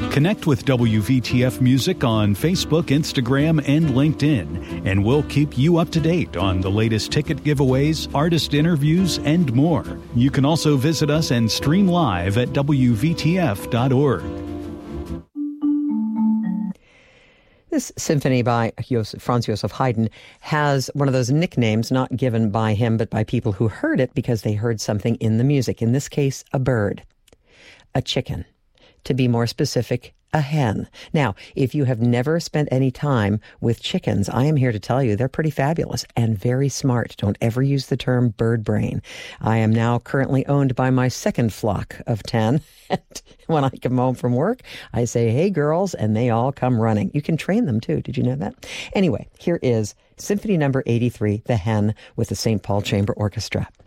Connect with WVTF Music on Facebook, Instagram, and LinkedIn, and we'll keep you up to date on the latest ticket giveaways, artist interviews, and more. You can also visit us and stream live at WVTF.org. This symphony by Franz Joseph Haydn has one of those nicknames not given by him but by people who heard it because they heard something in the music. In this case, a bird, a chicken. To be more specific, a hen. Now, if you have never spent any time with chickens, I am here to tell you they're pretty fabulous and very smart. Don't ever use the term bird brain. I am now currently owned by my second flock of 10. And when I come home from work, I say, hey, girls, and they all come running. You can train them, too. Did you know that? Anyway, here is Symphony Number 83, The Hen, with the St. Paul Chamber Orchestra.